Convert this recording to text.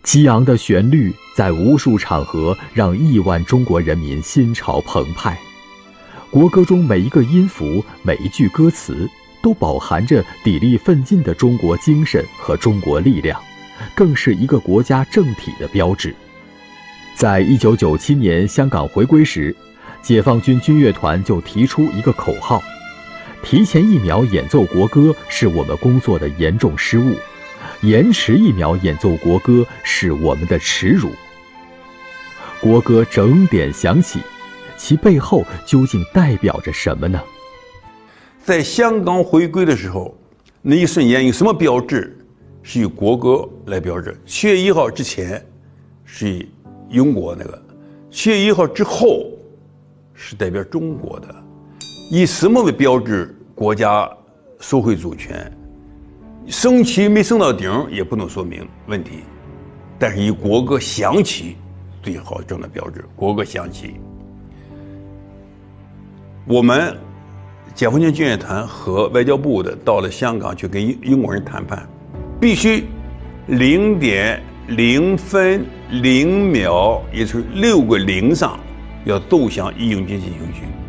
激昂的旋律在无数场合让亿万中国人民心潮澎湃。国歌中每一个音符、每一句歌词，都饱含着砥砺奋进的中国精神和中国力量，更是一个国家政体的标志。在1997年香港回归时，解放军军乐团就提出一个口号：提前1秒演奏国歌是我们工作的严重失误，延迟1秒演奏国歌是我们的耻辱。国歌整点响起，其背后究竟代表着什么呢？ 在香港回归的时候，那一瞬间有什么标志是以国歌来标志？7月1号之前是以英国那个，7月1号之后是代表中国的。以什么为标志国家收回主权？升旗没升到顶也不能说明问题，但是以国歌响起最好正的标志。国歌响起，我们解放军军乐团和外交部的到了香港去跟英国人谈判，必须0.0分0秒，也就是6个0上要奏响《义勇军进行曲》。